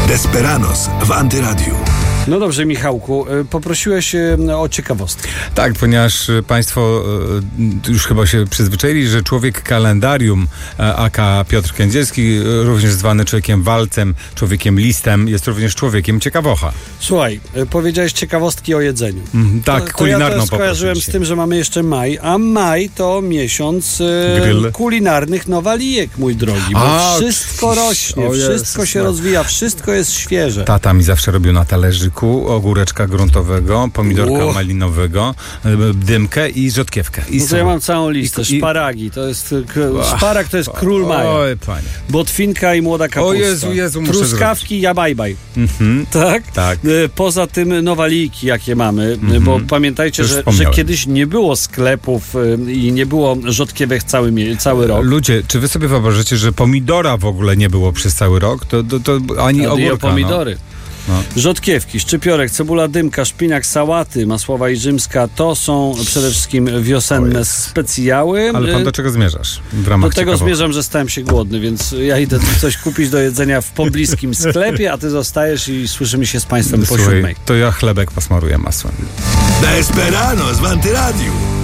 Desperados w Antyradiu. No dobrze, Michałku, poprosiłeś o ciekawostkę. Tak, ponieważ państwo już chyba się przyzwyczaili, że człowiek kalendarium, aka Piotr Kędzierski, również zwany człowiekiem walcem, człowiekiem listem, jest również człowiekiem ciekawocha. Słuchaj, powiedziałeś ciekawostki o jedzeniu. Tak, to kulinarną ja to skojarzyłem z tym, że mamy jeszcze maj, a maj to miesiąc kulinarnych nowalijek, mój drogi, bo wszystko rośnie, wszystko się rozwija, wszystko jest świeże. Tata mi zawsze robił na talerzyku ogóreczka gruntowego, pomidorka malinowego, dymkę i rzodkiewkę. No to ja mam całą listę. Szparagi, to jest szparag to jest król maja. Oj, panie. Botwinka i młoda kapusta. O Jezu, muszę truskawki, jabajbaj. Tak? Tak. Poza tym nowalijki, jakie mamy, bo pamiętajcie, że kiedyś nie było sklepów i nie było rzodkiewek cały rok. Ludzie, czy wy sobie wyobrażacie, że pomidora w ogóle nie było przez cały rok? To ani ogórka. Pomidory. No. Rzodkiewki, szczypiorek, cebula dymka, szpinak, sałaty, masłowa i rzymska to są przede wszystkim wiosenne specjały. Ale pan do czego zmierzasz w ramach Do tego zmierzam, że stałem się głodny, więc ja idę coś kupić do jedzenia w pobliskim sklepie, a ty zostajesz i słyszymy się z państwem po 7:00. To ja chlebek posmaruję masłem. Desperados w Antyradiu.